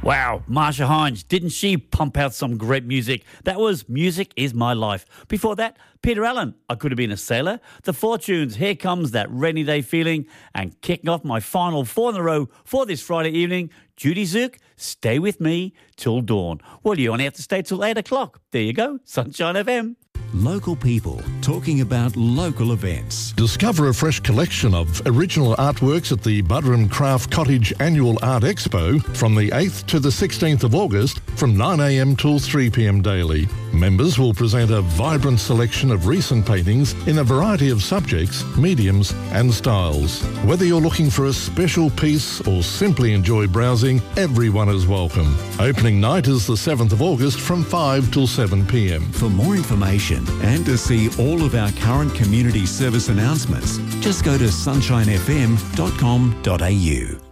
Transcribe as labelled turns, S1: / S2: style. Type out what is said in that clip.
S1: Wow, Marsha Hines, didn't she pump out some great music? That was Music Is My Life. Before that, Peter Allen, I Could Have Been a Sailor. The Fortunes, Here Comes That Rainy Day Feeling. And kicking off my final 4 in a row for this Friday evening, Judy Zook, Stay With Me Till Dawn. Well, you only have to stay till 8 o'clock. There you go, Sunshine FM.
S2: Local people talking about local events.
S3: Discover a fresh collection of original artworks at the Buderim Craft Cottage Annual Art Expo from the 8th to the 16th of August from 9am till 3pm daily. Members will present a vibrant selection of recent paintings in a variety of subjects, mediums and styles. Whether you're looking for a special piece or simply enjoy browsing, everyone is welcome. Opening night is the 7th of August from 5 till 7pm.
S2: For more information and to see all of our current community service announcements, just go to sunshinefm.com.au.